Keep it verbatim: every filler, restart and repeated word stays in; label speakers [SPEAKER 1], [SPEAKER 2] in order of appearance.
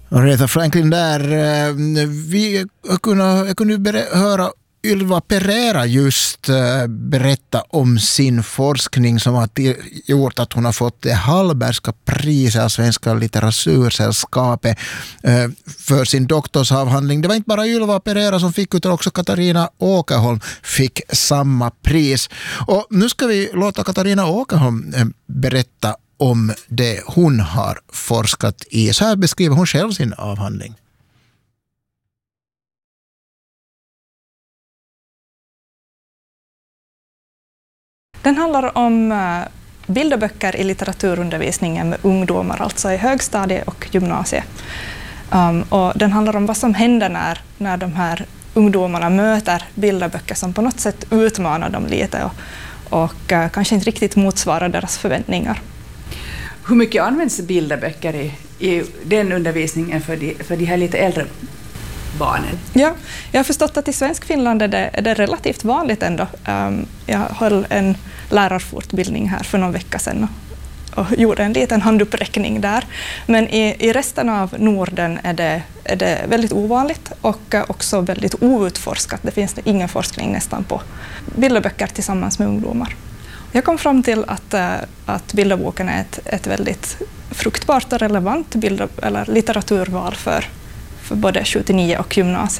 [SPEAKER 1] Aretha Franklin där. Vi kunde, jag kunde ber- höra Ylva Pereira just berätta om sin forskning som har gjort att hon har fått det Hallbergska priset av Svenska litteratursällskapet för sin doktorsavhandling. Det var inte bara Ylva Pereira som fick, utan också Katarina Åkerholm fick samma pris. Och nu ska vi låta Katarina Åkerholm berätta om det hon har forskat i. Så här beskriver hon själv sin avhandling.
[SPEAKER 2] Den handlar om bilderböcker i litteraturundervisningen med ungdomar, alltså i högstadie och gymnasie. Um, och den handlar om vad som händer när, när de här ungdomarna möter bilderböcker som på något sätt utmanar dem lite och, och uh, kanske inte riktigt motsvarar deras förväntningar.
[SPEAKER 3] Hur mycket används bilderböcker i, i den undervisningen för de, för de här lite äldre barnen?
[SPEAKER 2] Ja, jag har förstått att i svensk Finland är det, är det relativt vanligt ändå. Um, jag höll en lärarfortbildning här för någon vecka sedan och, och gjorde en liten handuppräckning där. Men i, i resten av Norden är det, är det väldigt ovanligt och också väldigt outforskat. Det finns ingen forskning nästan på bilderböcker tillsammans med ungdomar. Jag kom fram till att, att bilderboken är ett, ett väldigt fruktbart och relevant bild- eller litteraturval för, för både sjuttionio och gymnasiet.